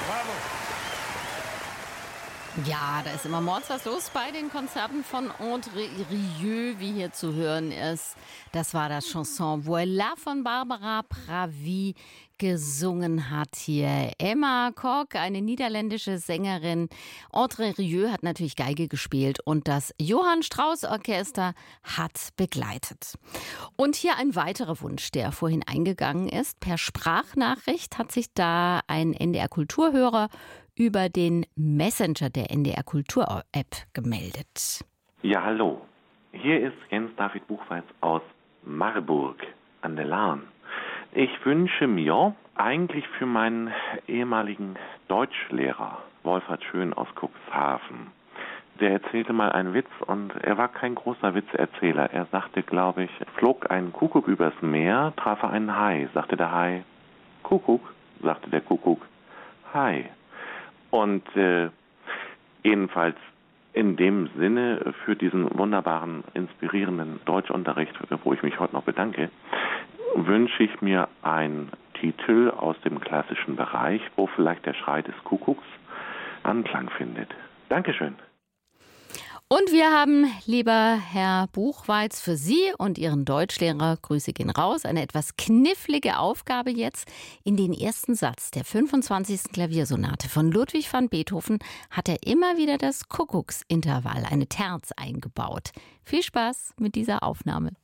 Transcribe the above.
Ja, da ist immer mords was los bei den Konzerten von André Rieu, wie hier zu hören ist. Das war das Chanson Voilà von Barbara Pravi gesungen hat hier. Emma Kok, eine niederländische Sängerin. André Rieu hat natürlich Geige gespielt und das Johann Strauss Orchester hat begleitet. Und hier ein weiterer Wunsch, der vorhin eingegangen ist. Per Sprachnachricht hat sich da ein NDR Kulturhörer über den Messenger der NDR Kultur App gemeldet. Ja, hallo. Hier ist Jens David Buchweiz aus Marburg an der Lahn. Ich wünsche mir eigentlich für meinen ehemaligen Deutschlehrer Wolfhard Schön aus Cuxhaven. Der erzählte mal einen Witz und er war kein großer Witzeerzähler. Er sagte, glaube ich, flog ein Kuckuck übers Meer, traf er einen Hai. Sagte der Hai, Kuckuck, sagte der Kuckuck, Hai. Und jedenfalls in dem Sinne für diesen wunderbaren, inspirierenden Deutschunterricht, wo ich mich heute noch bedanke, wünsche ich mir einen Titel aus dem klassischen Bereich, wo vielleicht der Schrei des Kuckucks Anklang findet. Dankeschön. Und wir haben, lieber Herr Buchweiz, für Sie und Ihren Deutschlehrer, Grüße gehen raus, eine etwas knifflige Aufgabe jetzt. In den ersten Satz der 25. Klaviersonate von Ludwig van Beethoven hat er immer wieder das Kuckucksintervall, eine Terz, eingebaut. Viel Spaß mit dieser Aufnahme.